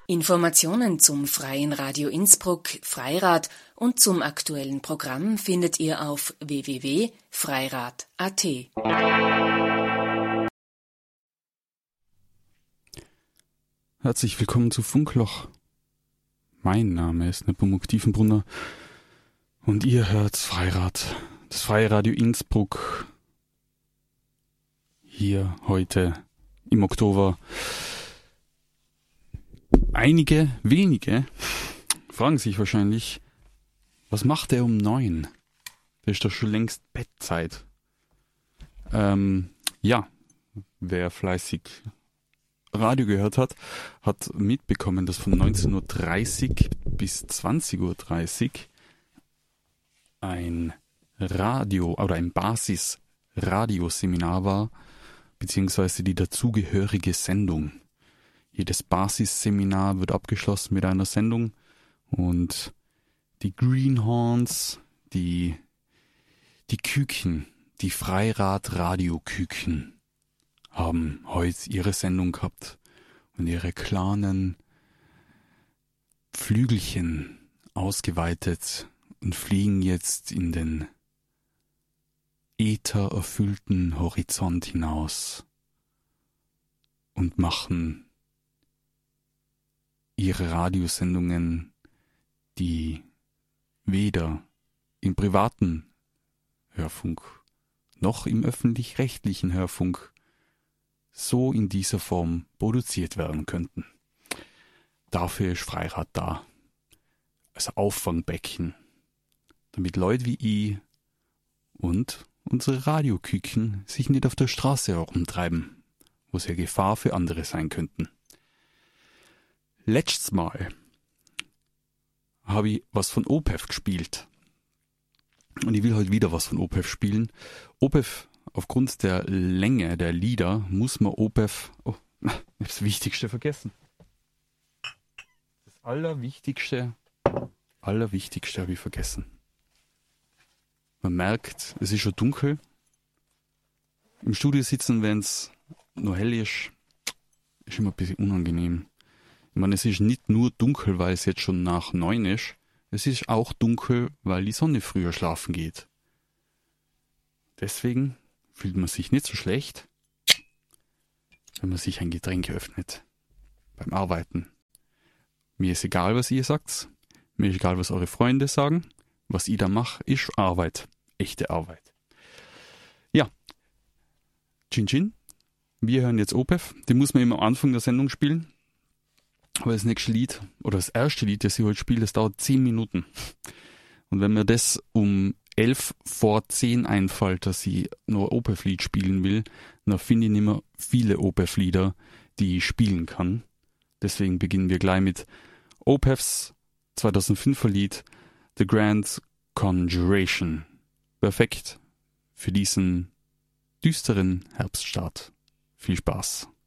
Informationen zum Freien Radio Innsbruck Freirad und zum aktuellen Programm findet ihr auf www.freirad.at. Herzlich willkommen zu Funkloch. Mein Name ist Nepomuk Tiefenbrunner und ihr hört Freirad, das Freie Radio Innsbruck. Hier heute im Oktober. Einige wenige fragen sich wahrscheinlich, was macht er um 9? Das ist doch schon längst Bettzeit. Ja, wer fleißig Radio gehört hat, hat mitbekommen, dass von 19.30 bis 20.30 ein Radio- oder ein Basis-Radioseminar war, beziehungsweise die dazugehörige Sendung. Jedes Basisseminar wird abgeschlossen mit einer Sendung und die Greenhorns, die Küken, die Freirad-Radio-Küken haben heute ihre Sendung gehabt und ihre kleinen Flügelchen ausgeweitet und fliegen jetzt in den äthererfüllten Horizont hinaus und machen ihre Radiosendungen, die weder im privaten Hörfunk noch im öffentlich-rechtlichen Hörfunk so in dieser Form produziert werden könnten. Dafür ist Freirad da, als Auffangbecken, damit Leute wie ich und unsere Radioküken sich nicht auf der Straße herumtreiben, wo sie eine Gefahr für andere sein könnten. Letztes Mal habe ich was von Opeth gespielt. Und ich will heute wieder was von Opeth spielen. Opeth, aufgrund der Länge der Lieder, muss man Opeth... Oh, ich habe das Wichtigste vergessen. Das Allerwichtigste habe ich vergessen. Man merkt, es ist schon dunkel. Im Studio sitzen, wenn es noch hell ist immer ein bisschen unangenehm. Ich meine, es ist nicht nur dunkel, weil es jetzt schon nach 9 ist. Es ist auch dunkel, weil die Sonne früher schlafen geht. Deswegen fühlt man sich nicht so schlecht, wenn man sich ein Getränk öffnet. Beim Arbeiten. Mir ist egal, was ihr sagt. Mir ist egal, was eure Freunde sagen. Was ich da mache, ist Arbeit. Echte Arbeit. Ja. Chin Chin. Wir hören jetzt Opeth. Den muss man immer am Anfang der Sendung spielen. Aber das nächste Lied, oder das erste Lied, das ich heute spiele, das dauert 10 Minuten. Und wenn mir das um 11 vor 10 einfällt, dass ich noch ein Opeth-Lied spielen will, dann finde ich nicht mehr viele Opeth-Lieder, die ich spielen kann. Deswegen beginnen wir gleich mit Opeths 2005er Lied The Grand Conjuration. Perfekt für diesen düsteren Herbststart. Viel Spaß.